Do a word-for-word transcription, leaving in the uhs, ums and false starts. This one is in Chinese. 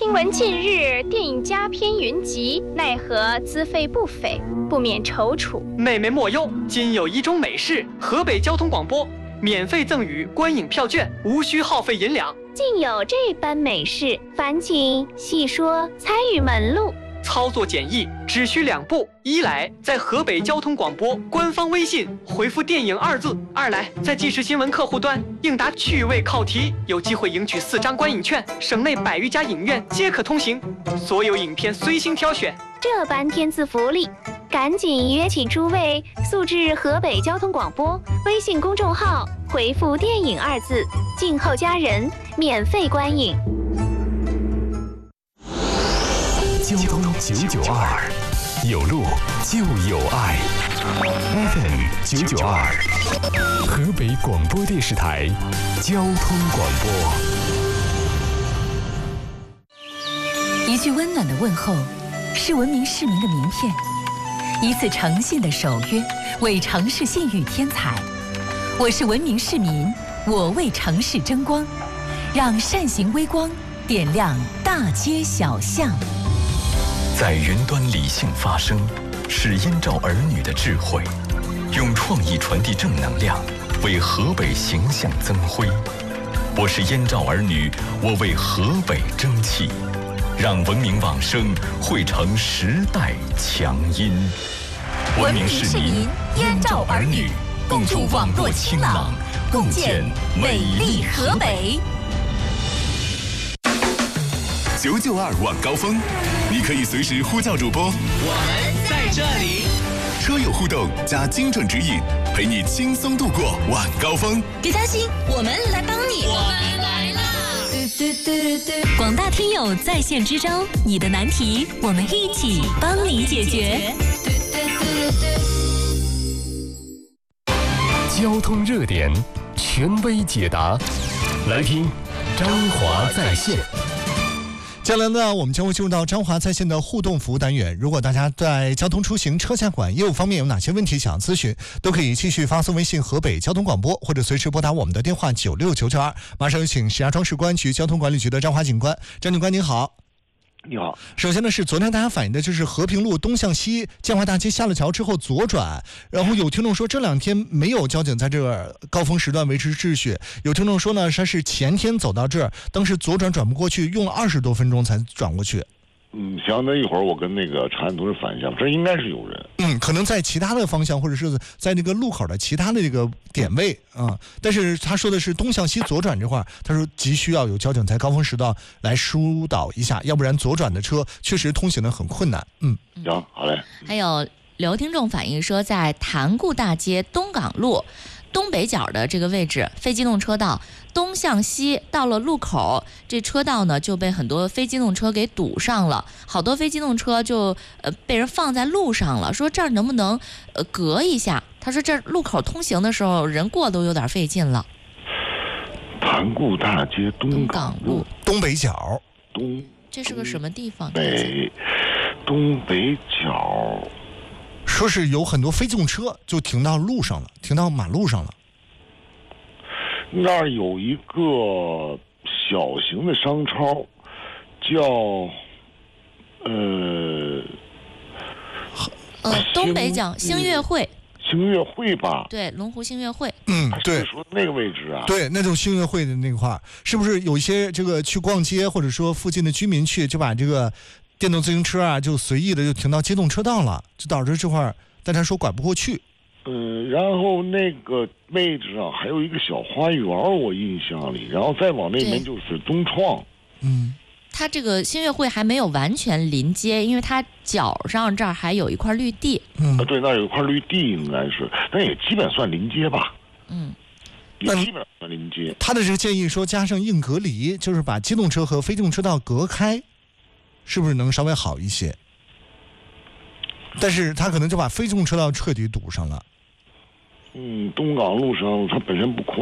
听闻近日电影佳片云集，奈何资费不菲，不免踌躇。 妹妹莫忧，今有一桩美事，河北交通广播免费赠予观影票券，无需耗费银两。 竟有这般美事，烦请细说参与门路。 操作简易，只需两步：一来在河北交通广播官方微信回复电影二字；二来在即时新闻客户端应答趣味考题，有机会赢取四张观影券，省内百余家影院皆可通行，所有影片随心挑选。 这般天赐福利，赶紧约请诸位速至河北交通广播微信公众号回复电影二字，静候佳人，免费观影。 交通九九二，有路就有爱。F M 九九二，河北广播电视台交通广播。 一句温暖的问候，是文明市民的名片；一次诚信的守约，为城市信誉添彩。我是文明市民，我为城市争光，让善行微光点亮大街小巷。 在云端理性发声，是燕赵儿女的智慧，用创意传递正能量，为河北形象增辉。我是燕赵儿女，我为河北争气，让文明往声汇成时代强音。 文明市民，燕赵儿女，共筑网络清朗，共建美丽河北。 九九二晚高峰，你可以随时呼叫主播， 我们在这里。 车友互动加精准指引，陪你轻松度过晚高峰。 别担心，我们来帮你。 我们来啦！ 广大听友在线支招，你的难题我们一起帮你解决。 交通热点，权威解答，来听张华在线。 接下来呢，我们将会进入到张华在线的互动服务单元。如果大家在交通出行、车驾管业务方面有哪些问题想要咨询，都可以继续发送微信河北交通广播，或者随时拨打我们的电话九六九九二。马上有请石家庄市公安局交通管理局的张华警官。张警官您好。 你好。 首先呢，是昨天大家反映的就是和平路东向西建华大街下了桥之后左转，然后有听众说这两天没有交警在这个高峰时段维持秩序，有听众说呢他是前天走到这儿，当时左转转不过去，用了二十多分钟才转过去。 嗯，行，那一会儿我跟那个查案同志反映一下，这应该是有人。 嗯，可能在其他的方向，或者是在那个路口的其他的这个点位啊、嗯。但是他说的是东向西左转这块，他说急需要有交警在高峰时段来疏导一下，要不然左转的车确实通行的很困难。嗯， 行，好嘞。 还有刘听众反映说，在潭固大街东港路东北角的这个位置，非机动车道东向西到了路口，这车道呢就被很多非机动车给堵上了，好多非机动车就呃被人放在路上了，说这儿能不能呃隔一下？他说这路口通行的时候人过都有点费劲了。 潭固大街东港路东北角东， 这是个什么地方？ 北东北角。 说是有很多非机动车就停到路上了，停到马路上了。 那儿有一个小型的商超，叫呃呃东北角星月汇。 星月汇吧？ 对，龙湖星月汇。 嗯，对， 说那个位置啊。 对，那种星月汇的那块儿，是不是有一些这个去逛街，或者说附近的居民去，就把这个电动自行车啊，就随意的就停到机动车道了，就导致这块儿大家说拐不过去。 嗯，然后那个位置上还有一个小花园，我印象里，然后再往那边就是东创。 嗯， 它这个星月汇还没有完全临街，因为它角上这儿还有一块绿地。 嗯， 啊，对，那有一块绿地应该是，但也基本算临街吧。 嗯， 也基本算临街。 他的这个建议说加上硬隔离，就是把机动车和非机动车道隔开。是不是能稍微好一些？但是他可能就把非机动车道彻底堵上了。 嗯，东港路上它本身不宽。